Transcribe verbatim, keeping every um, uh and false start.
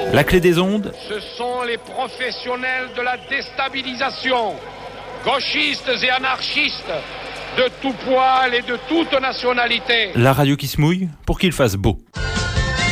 La clé des ondes, Ce sont les professionnels de la déstabilisation, gauchistes et anarchistes, de tout poil et de toute nationalité. la radio qui se mouille pour qu'il fasse beau.